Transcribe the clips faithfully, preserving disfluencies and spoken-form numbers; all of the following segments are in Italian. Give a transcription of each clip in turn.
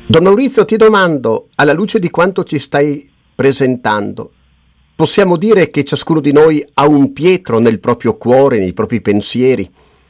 Don Maurizio, ti domando, alla luce di quanto ci stai presentando, possiamo dire che ciascuno di noi ha un Pietro nel proprio cuore, nei propri pensieri?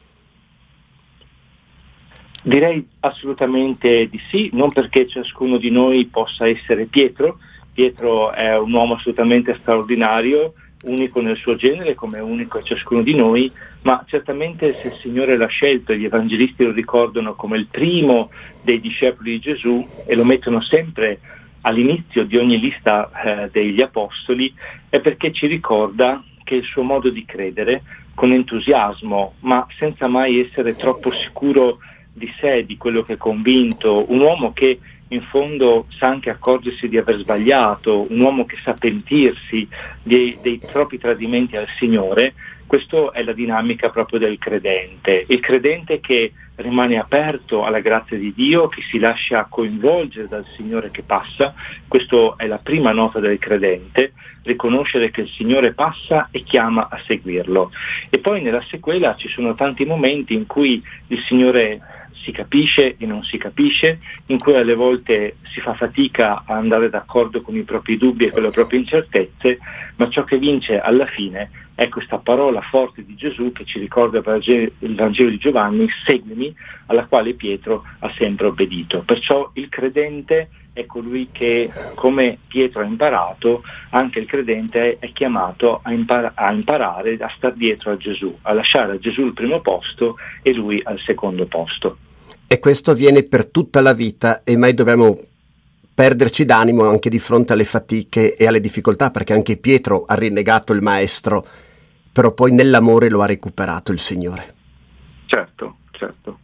Direi assolutamente di sì, non perché ciascuno di noi possa essere Pietro. Pietro è un uomo assolutamente straordinario, unico nel suo genere, come è unico ciascuno di noi, ma certamente se il Signore l'ha scelto e gli evangelisti lo ricordano come il primo dei discepoli di Gesù e lo mettono sempre all'inizio di ogni lista eh, degli apostoli, è perché ci ricorda che il suo modo di credere, con entusiasmo, ma senza mai essere troppo sicuro di sé, di quello che è convinto, un uomo che in fondo sa anche accorgersi di aver sbagliato, un uomo che sa pentirsi dei, dei propri tradimenti al Signore. Questa è la dinamica proprio del credente, il credente che rimane aperto alla grazia di Dio, che si lascia coinvolgere dal Signore che passa. Questa è la prima nota del credente, riconoscere che il Signore passa e chiama a seguirlo. E poi nella sequela ci sono tanti momenti in cui il Signore si capisce e non si capisce, in cui alle volte si fa fatica a andare d'accordo con i propri dubbi e con le proprie incertezze, ma ciò che vince alla fine è questa parola forte di Gesù che ci ricorda il Vangelo di Giovanni: seguimi, alla quale Pietro ha sempre obbedito. Perciò il credente è colui che, come Pietro ha imparato, anche il credente è chiamato a, impar- a imparare a star dietro a Gesù, a lasciare a Gesù il primo posto e lui al secondo posto. E questo avviene per tutta la vita e mai dobbiamo perderci d'animo anche di fronte alle fatiche e alle difficoltà, perché anche Pietro ha rinnegato il maestro, però poi nell'amore lo ha recuperato il Signore. Certo, certo.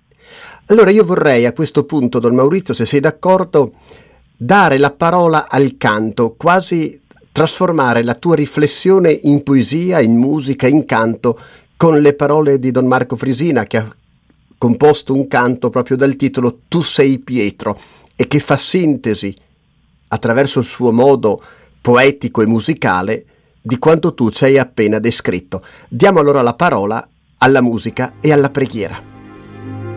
Allora io vorrei a questo punto, Don Maurizio, se sei d'accordo, dare la parola al canto, quasi trasformare la tua riflessione in poesia, in musica, in canto, con le parole di Don Marco Frisina, che ha composto un canto proprio dal titolo Tu sei Pietro, e che fa sintesi, attraverso il suo modo poetico e musicale, di quanto tu ci hai appena descritto. Diamo allora la parola alla musica e alla preghiera.